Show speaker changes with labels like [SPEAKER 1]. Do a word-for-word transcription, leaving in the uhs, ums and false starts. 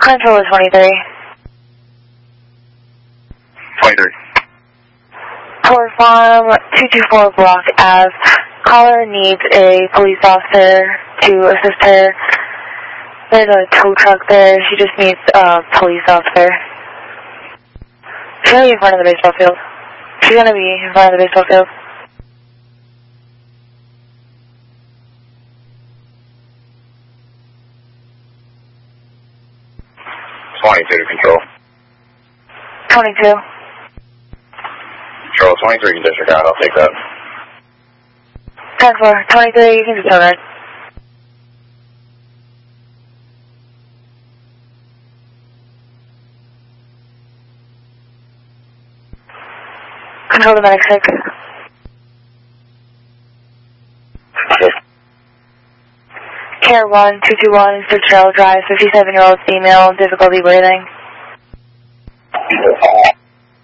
[SPEAKER 1] Control twenty-three.
[SPEAKER 2] twenty-three.
[SPEAKER 1] Port Farm, two two four Block Ave. Caller needs a police officer to assist her. There's a tow truck there. She just needs a police officer. She's going to be in front of the baseball field. She's going to be in front of the baseball field.
[SPEAKER 2] twenty-two to control.
[SPEAKER 1] twenty-two.
[SPEAKER 2] Control twenty-three can disregard. I'll take that.
[SPEAKER 1] ten four. twenty-three, you can just turn it. Control to medic six. Care one, two two one, Fitzgerald Drive, fifty-seven-year-old female, difficulty breathing.